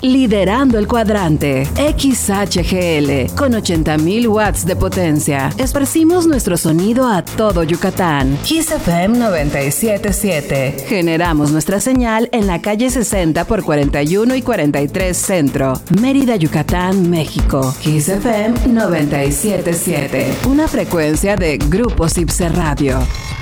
liderando el cuadrante. XHGL, con 80,000 watts de potencia. Esparcimos nuestro sonido a todo Yucatán. Kiss FM 97.7. Generamos nuestra señal en la calle 60 por 41 y 43 Centro, Mérida, Yucatán, México. Kiss FM 97.7. Una frecuencia de Grupo Cipse Radio.